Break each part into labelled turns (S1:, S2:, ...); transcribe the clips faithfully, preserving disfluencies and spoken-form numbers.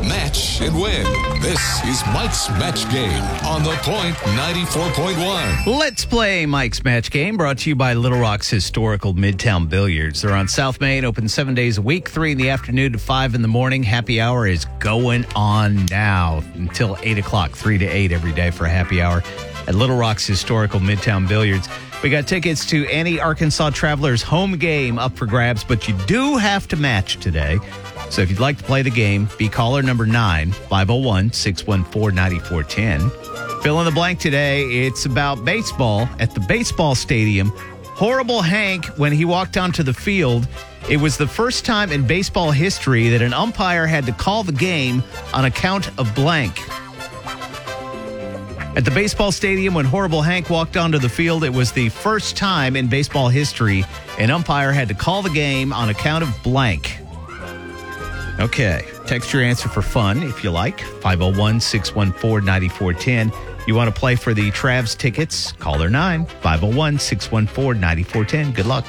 S1: match, and win. This is Mike's Match Game on The Point ninety-four point one.
S2: Let's play Mike's Match Game, brought to you by Little Rock's Historical Midtown Billiards. They're on South Main, open seven days a week, three in the afternoon to five in the morning. Happy hour is going on now until eight o'clock, three to eight every day for a happy hour at Little Rock's Historical Midtown Billiards. We got tickets to any Arkansas Travelers home game up for grabs, but you do have to match today. So if you'd like to play the game, be caller number nine, five oh one, six one four, nine four one zero. Fill in the blank today. It's about baseball at the baseball stadium. Horrible Hank, when he walked onto the field, it was the first time in baseball history that an umpire had to call the game on account of blank. At the baseball stadium, when Horrible Hank walked onto the field, it was the first time in baseball history an umpire had to call the game on account of blank. Okay, text your answer for fun if you like, five oh one, six one four, nine four one zero. You want to play for the Travs tickets, caller nine, five oh one, six one four, nine four one zero. Good luck.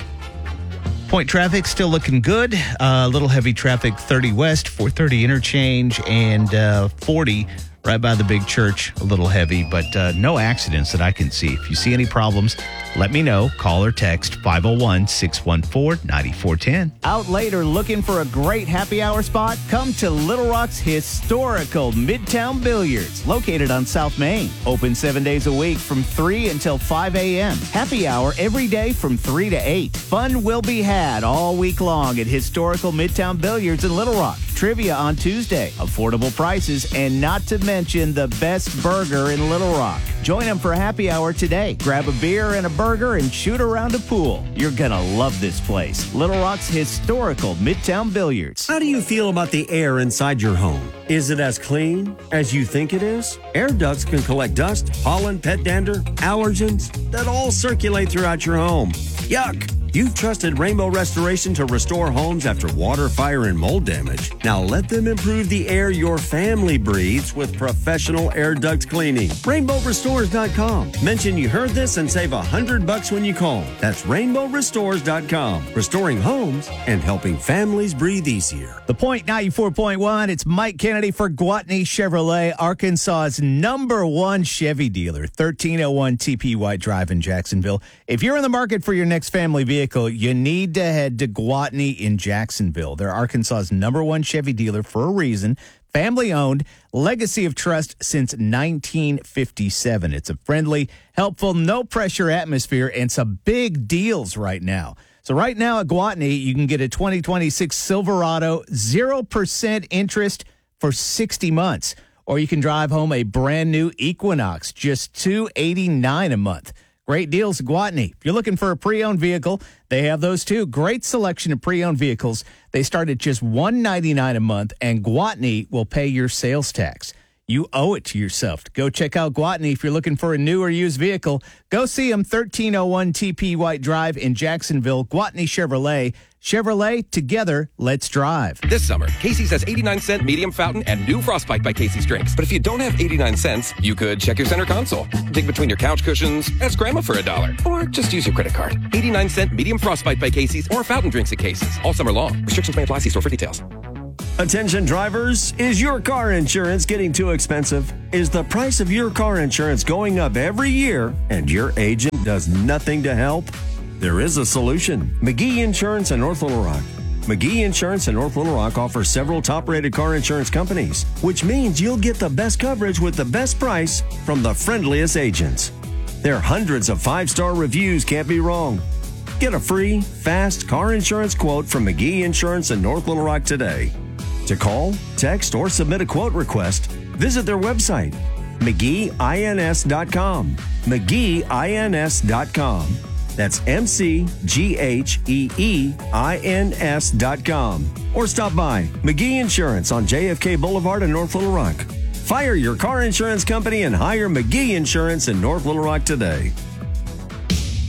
S2: Point traffic still looking good. A uh, little heavy traffic, thirty West, four thirty interchange, and uh, forty right by the big church. A little heavy, but uh, no accidents that I can see. If you see any problems, let me know. Call or text five oh one, six one four, nine four one zero. Out later looking for a great happy hour spot? Come to Little Rock's Historical Midtown Billiards, located on South Main. Open seven days a week from three until five a.m. Happy hour every day from three to eight. Fun will be had all week long at Historical Midtown Billiards in Little Rock. Trivia on Tuesday, affordable prices, and not to mention the best burger in Little Rock. Join them for a happy hour today. Grab a beer and a burger and shoot around a pool. You're gonna love this place. Little Rock's Historical Midtown Billiards.
S3: How do you feel about the air inside your home? Is it as clean as you think it is? Air ducts can collect dust, pollen, pet dander, allergens that all circulate throughout your home. Yuck! You've trusted Rainbow Restoration to restore homes after water, fire, and mold damage. Now let them improve the air your family breathes with professional air duct cleaning. rainbow restores dot com. Mention you heard this and save a hundred bucks when you call. That's rainbow restores dot com. Restoring homes and helping families breathe easier.
S2: The Point ninety-four point one, it's Mike Kennedy for Gwatney Chevrolet, Arkansas's number one Chevy dealer, thirteen oh one T P White Drive in Jacksonville. If you're in the market for your next family vehicle, you need to head to Gwatney in Jacksonville. They're Arkansas's number one Chevy dealer for a reason. Family-owned, legacy of trust since nineteen fifty-seven. It's a friendly, helpful, no-pressure atmosphere and some big deals right now. So right now at Gwatney, you can get a twenty twenty-six Silverado, zero percent interest for sixty months. Or you can drive home a brand-new Equinox, just two hundred eighty-nine dollars a month. Great deals at Gwatney. If you're looking for a pre-owned vehicle, they have those too. Great selection of pre-owned vehicles. They start at just one hundred ninety-nine dollars a month, and Gwatney will pay your sales tax. You owe it to yourself to go check out Gwatney if you're looking for a new or used vehicle. Go see them, thirteen oh one T P White Drive in Jacksonville. Gwatney Chevrolet. Chevrolet, together, let's drive.
S4: This summer, Casey's has eighty-nine cent medium fountain and new Frostbite by Casey's drinks. But if you don't have eighty-nine cents, you could check your center console, dig between your couch cushions, ask Grandma for a dollar, or just use your credit card. eighty-nine cent medium Frostbite by Casey's or fountain drinks at Casey's all summer long. Restrictions may apply. See store for details.
S3: Attention drivers, is your car insurance getting too expensive? Is the price of your car insurance going up every year and your agent does nothing to help? There is a solution. McGee Insurance in North Little Rock. McGee Insurance in North Little Rock offers several top-rated car insurance companies, which means you'll get the best coverage with the best price from the friendliest agents. Their hundreds of five-star reviews can't be wrong. Get a free, fast car insurance quote from McGee Insurance in North Little Rock today. To call, text, or submit a quote request, visit their website, McGee Ins dot com. McGee Ins dot com. That's M C G H E E I N S dot com. Or stop by McGee Insurance on J F K Boulevard in North Little Rock. Fire your car insurance company and hire McGee Insurance in North Little Rock today.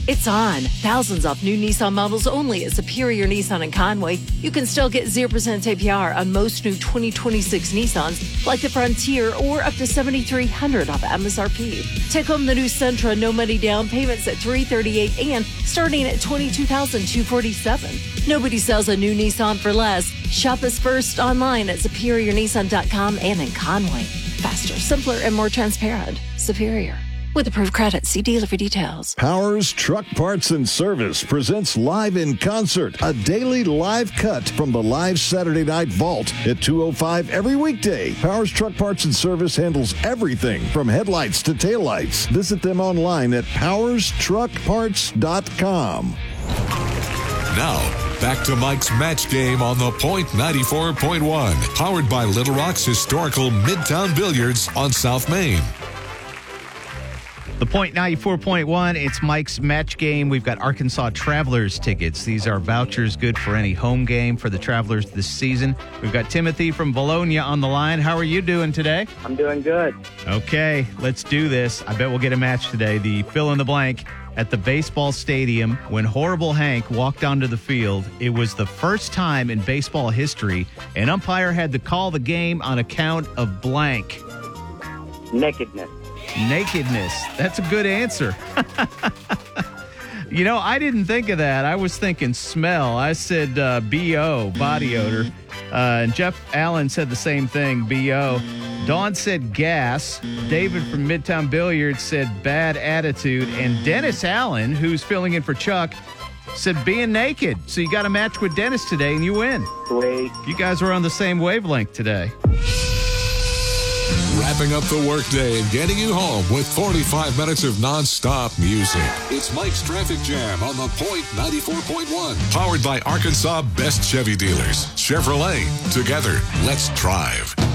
S5: It's on. Thousands off new Nissan models only at Superior Nissan in Conway. You can still get zero percent A P R on most new twenty twenty-six Nissans, like the Frontier, or up to seven thousand three hundred dollars off M S R P. Take home the new Sentra, no money down, payments at three hundred thirty-eight dollars and starting at twenty-two thousand two hundred forty-seven dollars. Nobody sells a new Nissan for less. Shop us first online at superior nissan dot com and in Conway. Faster, simpler, and more transparent. Superior. With approved credit, see dealer for details.
S6: Powers Truck Parts and Service presents Live in Concert, a daily live cut from the live Saturday Night Vault at two oh five every weekday. Powers Truck Parts and Service handles everything from headlights to taillights. Visit them online at powers truck parts dot com.
S1: Now, back to Mike's Match Game on the Point ninety-four point one, powered by Little Rock's historical Midtown Billiards on South Main.
S2: The Point ninety-four point one, it's Mike's Match Game. We've got Arkansas Travelers tickets. These are vouchers good for any home game for the Travelers this season. We've got Timothy from Bologna on the line. How are you doing today?
S7: I'm doing good.
S2: Okay, let's do this. I bet we'll get a match today. The fill in the blank at the baseball stadium when Horrible Hank walked onto the field. It was the first time in baseball history an umpire had to call the game on account of blank.
S7: Nakedness.
S2: Nakedness. That's a good answer. You know, I didn't think of that. I was thinking smell. I said uh, B O, body odor. Uh, and Jeff Allen said the same thing, B O. Dawn said gas. David from Midtown Billiards said bad attitude. And Dennis Allen, who's filling in for Chuck, said being naked. So you got a match with Dennis today and you win.
S7: Sweet.
S2: You guys were on the same wavelength today.
S1: Wrapping up the workday and getting you home with forty-five minutes of nonstop music. It's Mike's Traffic Jam on the Point ninety-four point one. Powered by Arkansas Best Chevy Dealers. Chevrolet. Together, let's drive.